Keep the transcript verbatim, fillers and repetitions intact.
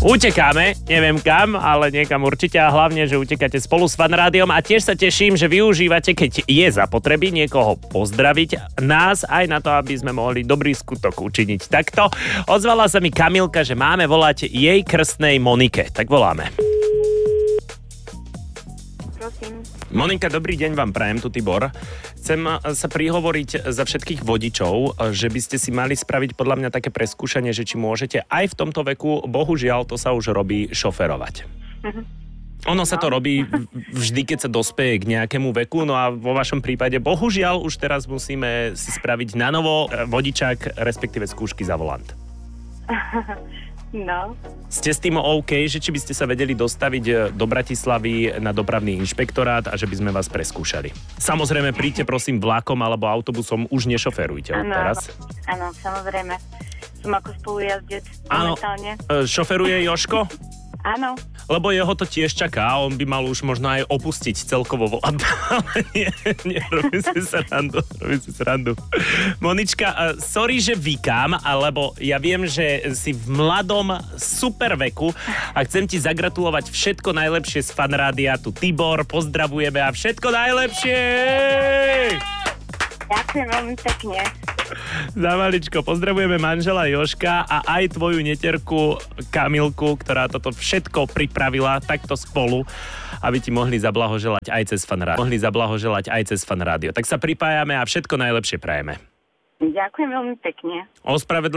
Utekáme, neviem kam, ale niekam určite a hlavne, že utekáte spolu s Fan Rádiom a tiež sa teším, že využívate, keď je zapotreby niekoho pozdraviť nás aj na to, aby sme mohli dobrý skutok učiniť takto. Ozvala sa mi Kamilka, že máme volať jej krstnej Monike. Tak voláme. Prosím. Monika, dobrý deň vám prajem, tu Tibor. Chcem sa prihovoriť za všetkých vodičov, že by ste si mali spraviť podľa mňa také preskúšanie, že či môžete aj v tomto veku, bohužiaľ to sa už robí, šoferovať. Mhm. Ono sa to robí vždy, keď sa dospeje k nejakému veku, no a vo vašom prípade bohužiaľ už teraz musíme si spraviť na novo vodičák, respektíve skúšky za volant. No. Ste s tým OK, že či by ste sa vedeli dostaviť do Bratislavy na dopravný inšpektorát a že by sme vás preskúšali? Samozrejme, príďte prosím vlakom alebo autobusom, už nešoferujte od teraz. Áno, samozrejme. Som ako spolujazdec momentálne. Áno, šoferuje Jožko? Áno. Lebo jeho to tiež čaká, on by mal už možno aj opustiť celkovo volant. Ale nie, nie, robím si srandu, robím si srandu. Monička, sorry, že vykám, alebo ja viem, že si v mladom super veku a chcem ti zagratulovať všetko najlepšie z Fan Rádia. Tu Tibor, pozdravujeme a všetko najlepšie! Ďakujem veľmi pekne. Za maličko, pozdravujeme manžela Jožka a aj tvoju neterku Kamilku, ktorá toto všetko pripravila takto spolu, aby ti mohli zablahoželať aj cez Fan Rádio. Mohli zablahoželať aj cez Fan Rádio. Tak sa pripájame a všetko najlepšie prajeme. Ďakujem veľmi pekne. Ospravedl-